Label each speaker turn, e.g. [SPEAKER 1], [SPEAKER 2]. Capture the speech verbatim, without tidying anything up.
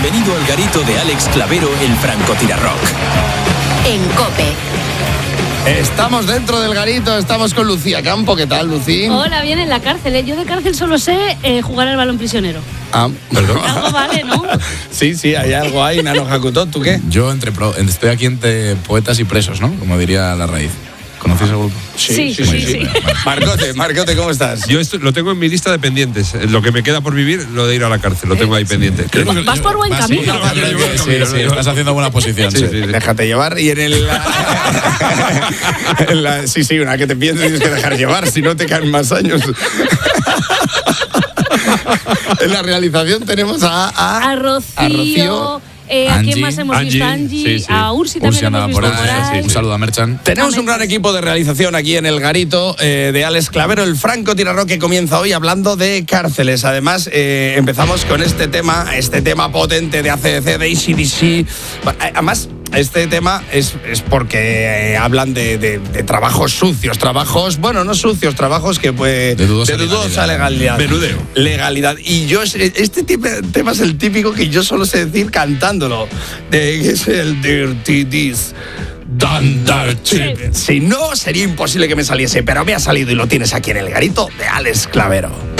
[SPEAKER 1] Bienvenido al garito de Alex Clavero, el francotirarrock.
[SPEAKER 2] En COPE.
[SPEAKER 3] Estamos dentro del garito, estamos con Lucía Campo. ¿Qué tal, Lucía?
[SPEAKER 4] Hola, bien en la cárcel. ¿eh? Yo de cárcel solo sé eh, jugar al balón prisionero.
[SPEAKER 3] Ah, perdón.
[SPEAKER 4] Algo vale, ¿no?
[SPEAKER 3] Sí, sí, hay algo ahí, Nano Hakuto. ¿Tú qué?
[SPEAKER 5] Yo entre pro, estoy aquí entre poetas y presos, ¿no? Como diría La Raíz. ¿Conocéis el grupo?
[SPEAKER 4] Sí, sí, sí. sí, sí.
[SPEAKER 3] Marcote, Marcote, ¿cómo estás?
[SPEAKER 6] Yo esto, lo tengo en mi lista de pendientes. Lo que me queda por vivir, lo de ir a la cárcel. Lo tengo ahí pendiente.
[SPEAKER 4] Vas por buen
[SPEAKER 5] Vas, sí,
[SPEAKER 4] camino.
[SPEAKER 5] sí, sí, sí, estás haciendo buena posición.
[SPEAKER 6] Sí,
[SPEAKER 5] Sí,
[SPEAKER 6] sí, sí.
[SPEAKER 3] Déjate llevar y en el... en la, sí, sí, una que te pienses tienes que dejar llevar, si no te caen más años. En la realización tenemos a... A,
[SPEAKER 4] A Rocío.
[SPEAKER 3] a Rocío.
[SPEAKER 4] Eh, ¿A quién
[SPEAKER 5] Angie.
[SPEAKER 4] más hemos
[SPEAKER 6] Angie,
[SPEAKER 4] visto? Angie.
[SPEAKER 6] sí, sí.
[SPEAKER 4] A Ursi también
[SPEAKER 5] Ursi
[SPEAKER 4] lo
[SPEAKER 5] andaba
[SPEAKER 4] hemos
[SPEAKER 5] por
[SPEAKER 4] visto
[SPEAKER 5] ahí.
[SPEAKER 4] por ahí.
[SPEAKER 5] Un saludo a Merchan.
[SPEAKER 3] Tenemos un gran equipo de realización aquí en el garito eh, de Alex Clavero, el francotirarrock, que comienza hoy hablando de cárceles. Además, eh, empezamos con este tema, este tema potente de A C D C, de A C D C. Además, este tema es, es porque eh, hablan de, de, de trabajos sucios, trabajos, bueno, no sucios, trabajos que pues,
[SPEAKER 5] De dudosa
[SPEAKER 3] de dudosa
[SPEAKER 5] legalidad.
[SPEAKER 3] legalidad.
[SPEAKER 6] Menudeo.
[SPEAKER 3] Legalidad. Y yo, este tipo, tema es el típico que yo solo sé decir cantándolo. De, que es el Dirty This. Done dirty. Si no, sería imposible que me saliese, pero me ha salido y lo tienes aquí en el garito de Alex Clavero.